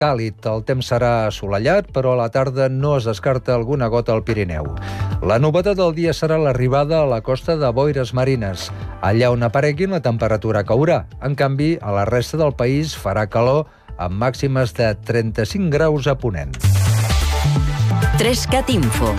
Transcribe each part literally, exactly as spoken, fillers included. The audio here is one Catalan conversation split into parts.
Càlid. El temps serà assolellat, però a la tarda no es descarta alguna gota al Pirineu. La novetat del dia serà l'arribada a la costa de boires marines. Allà on apareguin, la temperatura caurà. En canvi, a la resta del país farà calor amb màximes de trenta-cinc graus a Ponent. tres cat Info.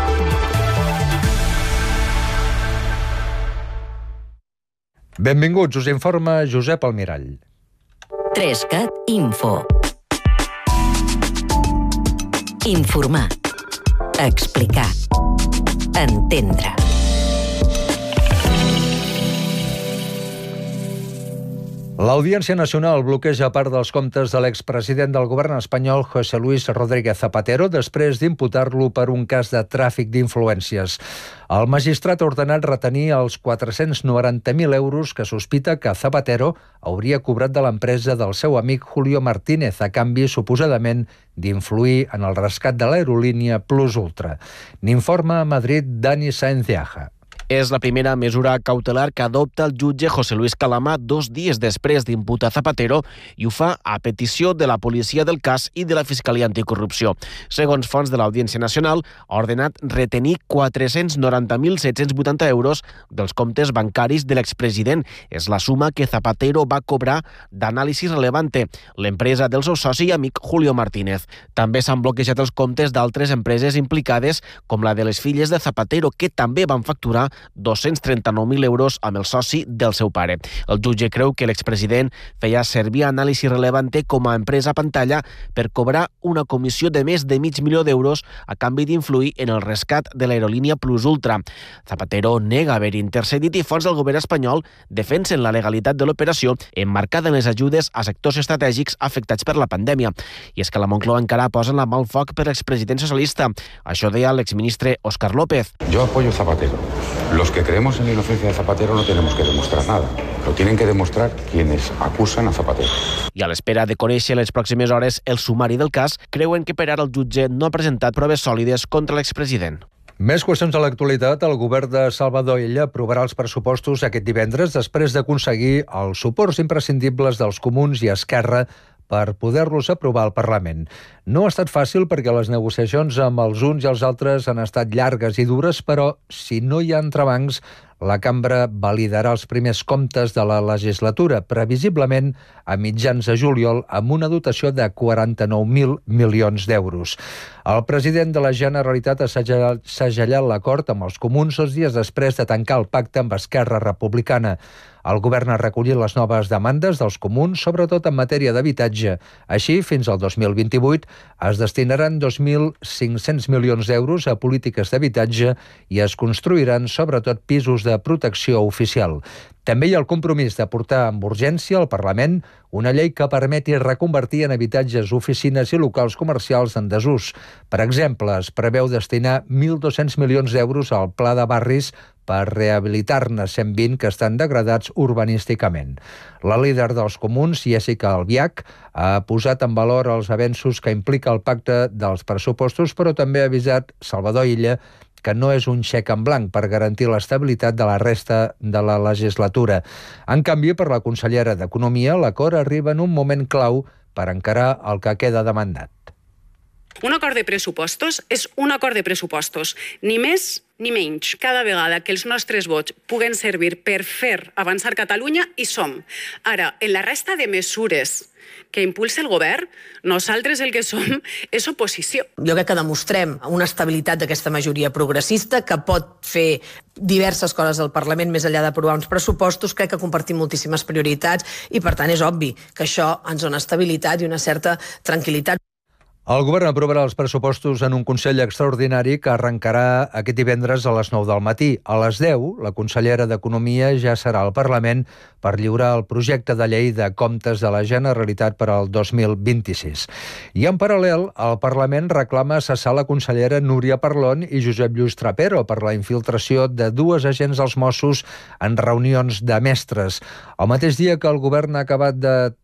Benvinguts, us informa Josep Almirall. tres cat Info. Informar. Explicar. Entendre. L'Audiència Nacional bloqueja part dels comptes de l'expresident del govern espanyol, José Luis Rodríguez Zapatero, després d'imputar-lo per un cas de tràfic d'influències. El magistrat ha ordenat retenir els quatre-cents noranta mil euros que sospita que Zapatero hauria cobrat de l'empresa del seu amic Julio Martínez a canvi, suposadament, d'influir en el rescat de l'aerolínia Plus Ultra. N'informa a Madrid Dani Sáenz de Aja. És la primera mesura cautelar que adopta el jutge José Luis Calama dos dies després d'imputar Zapatero i ho fa a petició de la policia del cas i de la Fiscalia Anticorrupció. Segons fonts de l'Audiència Nacional, ha ordenat retenir quatre-cents noranta mil set-cents vuitanta euros dels comptes bancaris de l'expresident. És la suma que Zapatero va cobrar d'Anàlisi Relevante, l'empresa del seu soci i amic Julio Martínez. També s'han bloquejat els comptes d'altres empreses implicades, com la de les filles de Zapatero, que també van facturar dos-cents trenta-nou mil euros amb el soci del seu pare. El jutge creu que l'expresident feia servir Anàlisi Relevante com a empresa pantalla per cobrar una comissió de més de mig milió d'euros a canvi d'influir en el rescat de l'aerolínia Plus Ultra. Zapatero nega haver intercedit i fonts del govern espanyol defensen la legalitat de l'operació emmarcada en les ajudes a sectors estratègics afectats per la pandèmia. I és que la Moncloa encara posa la mà al foc per l'expresident socialista. Això deia l'exministre Óscar López. Yo apoyo Zapatero. Los que creemos en la inocencia de Zapatero no tenemos que demostrar nada. Lo tienen que demostrar quienes acusan a Zapatero. I a l'espera de conèixer les pròximes hores el sumari del cas, creuen que per ara el jutge no ha presentat proves sòlides contra l'expresident. Més qüestions de l'actualitat. El govern de Salvador Illa aprovarà els pressupostos aquest divendres després d'aconseguir els suports imprescindibles dels comuns i Esquerra per poder-los aprovar al Parlament. No ha estat fàcil perquè les negociacions amb els uns i els altres han estat llargues i dures, però si no hi ha entrebancs, la cambra validarà els primers comptes de la legislatura, previsiblement a mitjans de juliol, amb una dotació de quaranta-nou mil milions d'euros. El president de la Generalitat ha segellat l'acord amb els comuns dos dies després de tancar el pacte amb Esquerra Republicana. El govern ha recollit les noves demandes dels comuns, sobretot en matèria d'habitatge. Així, fins al dos mil vint-i-vuit es destinaran dos mil cinc-cents milions d'euros a polítiques d'habitatge i es construiran sobretot pisos de protecció oficial. També hi ha el compromís de portar amb urgència al Parlament una llei que permeti reconvertir en habitatges, oficines i locals comercials en desús. Per exemple, es preveu destinar mil dos-cents milions d'euros al Pla de Barris per rehabilitar-ne cent vint que estan degradats urbanísticament. La líder dels comuns, Jéssica Albiach, ha posat en valor els avenços que implica el pacte dels pressupostos, però també ha avisat Salvador Illa que no és un xec en blanc per garantir l'estabilitat de la resta de la legislatura. En canvi, per la consellera d'Economia, l'acord arriba en un moment clau per encarar el que queda de mandat. Un acord de pressupostos és un acord de pressupostos, ni més ni menys. Cada vegada que els nostres vots puguen servir per fer avançar Catalunya, hi som. Ara, en la resta de mesures que impulsa el govern, nosaltres el que som és oposició. Jo crec que demostrem una estabilitat d'aquesta majoria progressista que pot fer diverses coses al Parlament més enllà d'aprovar uns pressupostos. Crec que compartim moltíssimes prioritats i, per tant, és obvi que això ens dona estabilitat i una certa tranquil·litat. El govern aprovarà els pressupostos en un Consell extraordinari que arrencarà aquest divendres a les nou del matí. A les deu, la consellera d'Economia ja serà al Parlament per lliurar el projecte de llei de comptes de la Generalitat per al dos mil vint-i-sis. I en paral·lel, el Parlament reclama cessar la consellera Núria Parlon i Josep Lluís Trapero per la infiltració de dues agents dels Mossos en reunions de mestres. El mateix dia que el govern ha acabat de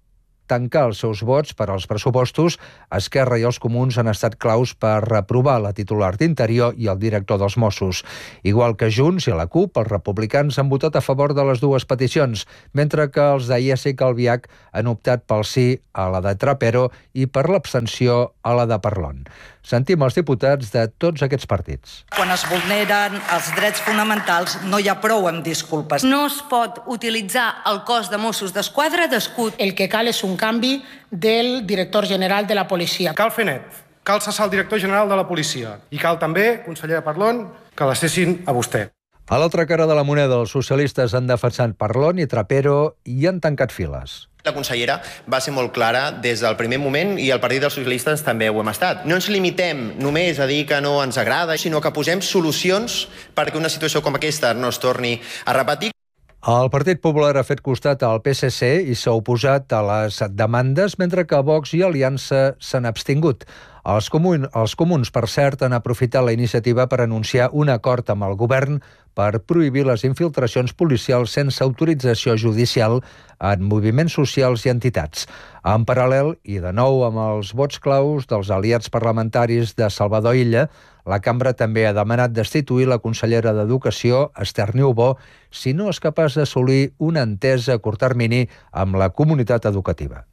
tancar els seus vots per als pressupostos, Esquerra i els Comuns han estat claus per aprovar la titular d'Interior i el director dels Mossos. Igual que Junts i la CUP, els republicans han votat a favor de les dues peticions, mentre que els d'Iessa i Calviac han optat pel sí a la de Trapero i per l'abstenció a la de Parlon. Sentim els diputats de tots aquests partits. Quan es vulneren els drets fonamentals no hi ha prou amb disculpes. No es pot utilitzar el cos de Mossos d'Esquadra d'escut. El que cal és un canvi del director general de la policia. Cal fer net, cal cessar el director general de la policia i cal també, consellera Parlon, que la cessin a vostè. A l'altra cara de la moneda, els socialistes han defensat Parlon i Trapero i han tancat files. La consellera va ser molt clara des del primer moment i el Partit dels Socialistes també ho hem estat. No ens limitem només a dir que no ens agrada, sinó que posem solucions perquè una situació com aquesta no es torni a repetir. El Partit Popular ha fet costat al P S C i s'ha oposat a les demandes, mentre que Vox i Aliança s'han abstingut. Els comuns, els comuns, per cert, han aprofitat la iniciativa per anunciar un acord amb el govern per prohibir les infiltracions policials sense autorització judicial en moviments socials i entitats. En paral·lel, i de nou amb els vots claus dels aliats parlamentaris de Salvador Illa, la cambra també ha demanat destituir la consellera d'Educació, Esther Niubó, si no és capaç d'assolir una entesa a curt termini amb la comunitat educativa.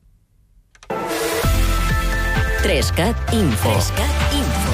Trescat Info. Trescat Info.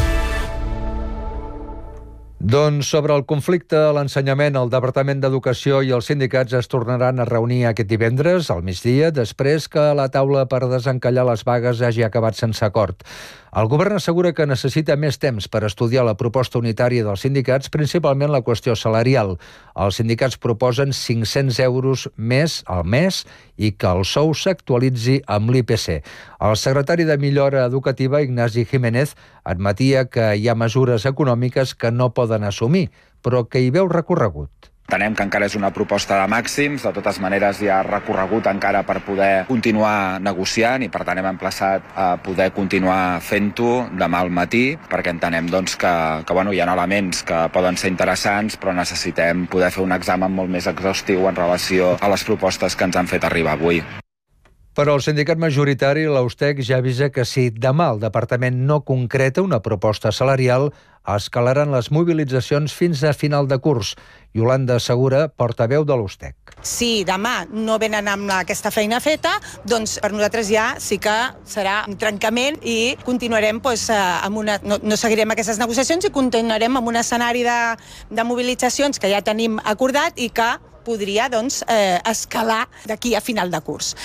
Doncs sobre el conflicte a l'ensenyament, el Departament d'Educació i els sindicats es tornaran a reunir aquest divendres al migdia, després que la taula per desencallar les vagues hagi acabat sense acord. El govern assegura que necessita més temps per estudiar la proposta unitària dels sindicats, principalment la qüestió salarial. Els sindicats proposen cinc-cents euros més al mes i que el sou s'actualitzi amb l'I P C. El secretari de Millora Educativa, Ignasi Jiménez, admetia que hi ha mesures econòmiques que no poden assumir, però que hi veu recorregut. Entenem que encara és una proposta de màxims, de totes maneres hi ha recorregut encara per poder continuar negociant i per tant hem emplaçat a poder continuar fent-ho demà al matí, perquè entenem doncs, que, que bueno, hi ha elements que poden ser interessants, però necessitem poder fer un examen molt més exhaustiu en relació a les propostes que ens han fet arribar avui. Però el sindicat majoritari, l'Austec, ja avisa que si demà el departament no concreta una proposta salarial, escalaran les mobilitzacions fins a final de curs. Yolanda Segura, portaveu de l'Austec. Si demà no venen amb aquesta feina feta, doncs per nosaltres ja sí que serà un trencament i continuarem doncs, amb una, no, no seguirem aquestes negociacions i continuarem amb un escenari de, de mobilitzacions que ja tenim acordat i que podria doncs, eh, escalar d'aquí a final de curs.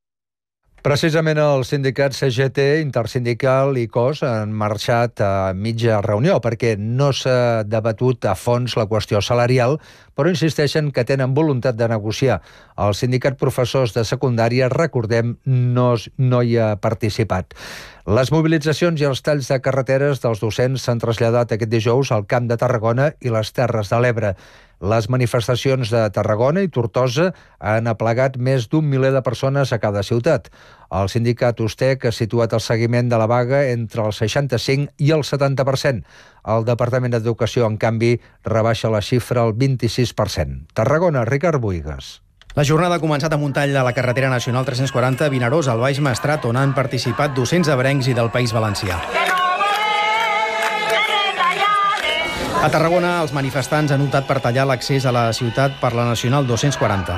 Precisament els sindicats C G T, Intersindical i C O S han marxat a mitja reunió perquè no s'ha debatut a fons la qüestió salarial, però insisteixen que tenen voluntat de negociar. El sindicat professors de secundària, recordem, no, no hi ha participat. Les mobilitzacions i els talls de carreteres dels docents s'han traslladat aquest dijous al Camp de Tarragona i les Terres de l'Ebre. Les manifestacions de Tarragona i Tortosa han aplegat més d'un miler de persones a cada ciutat. El sindicat Ustec ha situat el seguiment de la vaga entre el seixanta-cinc i el setanta per cent. El Departament d'Educació, en canvi, rebaixa la xifra al vint-i-sis per cent. Tarragona, Ricard Buigas. La jornada ha començat amb un tall de la carretera nacional tres-cents quaranta a Vinaròs, al Baix Maestrat, on han participat docents ebrencs i del País Valencià. A Tarragona, els manifestants han optat per tallar l'accés a la ciutat per la nacional dos-cents quaranta.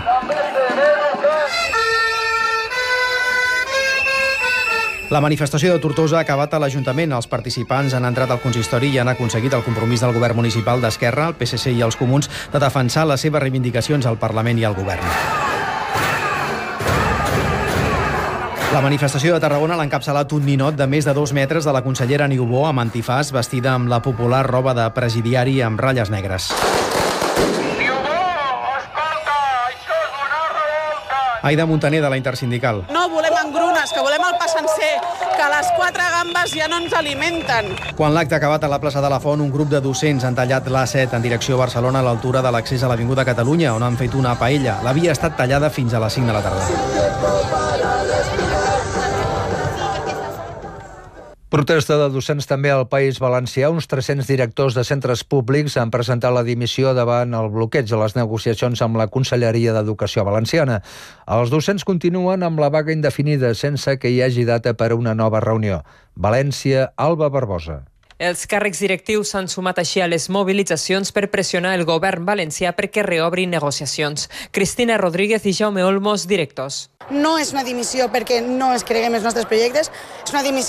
La manifestació de Tortosa ha acabat a l'Ajuntament. Els participants han entrat al consistori i han aconseguit el compromís del govern municipal d'Esquerra, el P S C i els Comuns de defensar les seves reivindicacions al Parlament i al govern. La manifestació de Tarragona l'ha encapçalat un ninot de més de dos metres de la consellera Niubó amb antifàs, vestida amb la popular roba de presidiari amb ratlles negres. Niubó, escolta, això és una revolta! Aida Montaner, de la Intersindical. No volem engrunes, que volem el pa sencer, que les quatre gambes ja no ens alimenten. Quan l'acte ha acabat a la plaça de la Font, un grup de docents han tallat l'A set en direcció a Barcelona a l'altura de l'accés a l'Avinguda Catalunya, on han fet una paella. La via ha estat tallada fins a les cinc de la tarda. Protesta de docents també al País Valencià. Uns tres-cents directors de centres públics han presentat la dimissió davant el bloqueig de les negociacions amb la Conselleria d'Educació Valenciana. Els docents continuen amb la vaga indefinida sense que hi hagi data per a una nova reunió. València, Alba Barbosa. Els càrrecs directius s'han sumat així a les mobilitzacions per pressionar el govern valencià perquè reobrin negociacions. Cristina Rodríguez i Jaume Olmos, directors. No és una dimissió perquè no es creguem els nostres projectes, és una dimissió